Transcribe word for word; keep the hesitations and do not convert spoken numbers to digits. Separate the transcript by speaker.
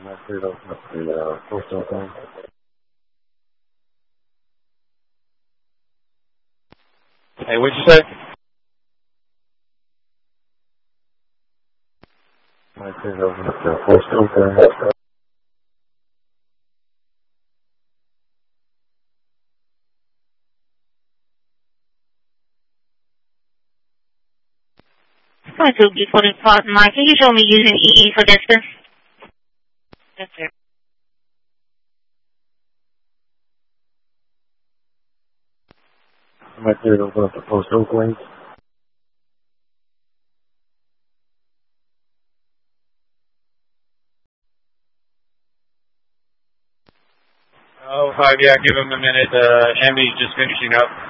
Speaker 1: Please open up the uh, postal thing.
Speaker 2: Hey, what'd you say?
Speaker 1: Please open up the postal thing.
Speaker 3: Hi, to be for the part Mike. Can you show me using E E for distance? Yes, sir.
Speaker 1: Please open up the postal thing.
Speaker 2: Oh, five, yeah, give him a minute. Uh, Emmy's just finishing up.